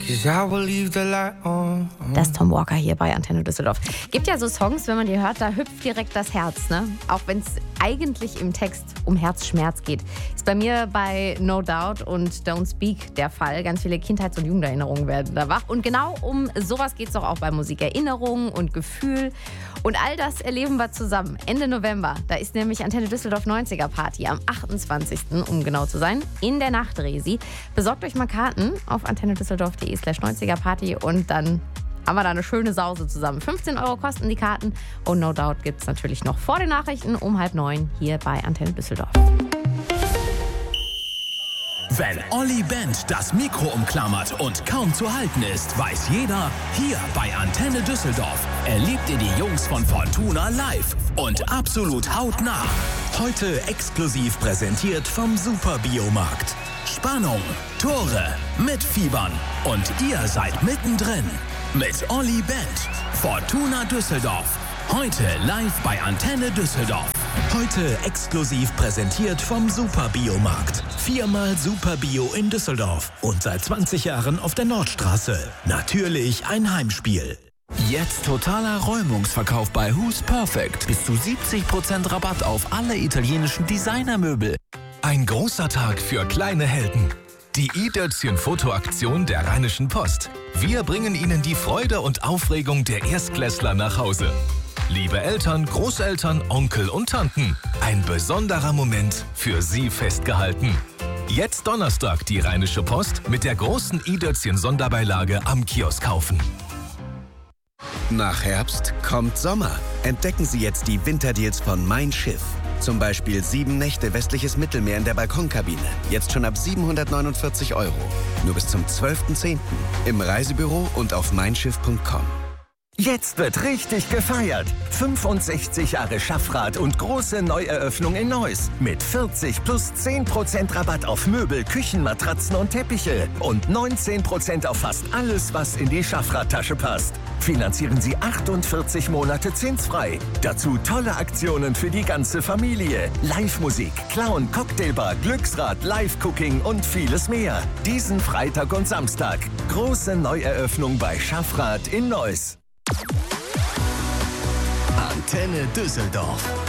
'cause I will leave the light on. Das ist Tom Walker hier bei Antenne Düsseldorf. Gibt ja so Songs, wenn man die hört, da hüpft direkt das Herz, ne? Auch wenn es eigentlich im Text um Herzschmerz geht. Ist bei mir bei No Doubt und Don't Speak der Fall. Ganz viele Kindheits- und Jugenderinnerungen werden da wach. Und genau um sowas geht es doch auch bei Musik. Erinnerungen und Gefühl. Und all das erleben wir zusammen. Ende November. Da ist nämlich Antenne Düsseldorf 90er Party am 28., um genau zu sein, in der Nachtresi. Besorgt euch mal Karten auf antennedüsseldorf.de/90er Party und dann haben wir da eine schöne Sause zusammen. 15 € kosten die Karten und No Doubt gibt es natürlich noch vor den Nachrichten um 8:30 hier bei Antenne Düsseldorf. Wenn Olli Band das Mikro umklammert und kaum zu halten ist, weiß jeder, hier bei Antenne Düsseldorf erlebt ihr die Jungs von Fortuna live und absolut hautnah. Heute exklusiv präsentiert vom Superbiomarkt. Spannung, Tore, Mitfiebern und ihr seid mittendrin. Mit Olli Band, Fortuna Düsseldorf. Heute live bei Antenne Düsseldorf. Heute exklusiv präsentiert vom Superbiomarkt. 4-mal Superbio in Düsseldorf und seit 20 Jahren auf der Nordstraße. Natürlich ein Heimspiel. Jetzt totaler Räumungsverkauf bei Who's Perfect. Bis zu 70% Rabatt auf alle italienischen Designermöbel. Ein großer Tag für kleine Helden. Die i-Dötzchen-Fotoaktion der Rheinischen Post. Wir bringen Ihnen die Freude und Aufregung der Erstklässler nach Hause. Liebe Eltern, Großeltern, Onkel und Tanten, ein besonderer Moment für Sie festgehalten. Jetzt Donnerstag die Rheinische Post mit der großen i-Dötzchen-Sonderbeilage am Kiosk kaufen. Nach Herbst kommt Sommer. Entdecken Sie jetzt die Winterdeals von Mein Schiff. Zum Beispiel 7 Nächte westliches Mittelmeer in der Balkonkabine. Jetzt schon ab 749 €. Nur bis zum 12.10. Im Reisebüro und auf meinschiff.com. Jetzt wird richtig gefeiert. 65 Jahre Schaffrath und große Neueröffnung in Neuss. Mit 40 plus 10% Rabatt auf Möbel, Küchenmatratzen und Teppiche. Und 19% auf fast alles, was in die Schaffrath-Tasche passt. Finanzieren Sie 48 Monate zinsfrei. Dazu tolle Aktionen für die ganze Familie. Live-Musik, Clown, Cocktailbar, Glücksrad, Live-Cooking und vieles mehr. Diesen Freitag und Samstag. Große Neueröffnung bei Schaffrath in Neuss. Antenne Düsseldorf.